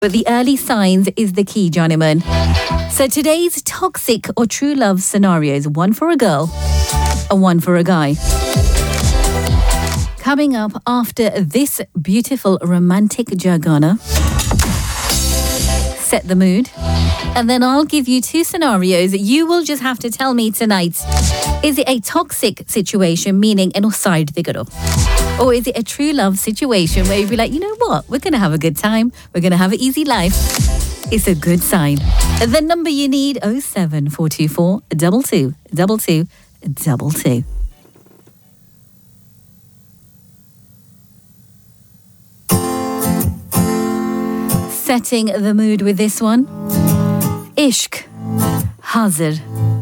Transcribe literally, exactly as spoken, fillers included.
But the early signs is the key, Johnnyman. So today's toxic or true love scenarios, one for a girl and one for a guy. Coming up after this beautiful romantic jargona. Set the mood. And then I'll give you two scenarios. You will just have to tell me tonight. Is it a toxic situation, meaning an side digaro? Or is it a true love situation where you'd be like, you know what? We're going to have a good time. We're going to have an easy life. It's a good sign. The number you need, oh seven four two four, two two, two two, two two. Setting the mood with this one. Ishq, Hazir.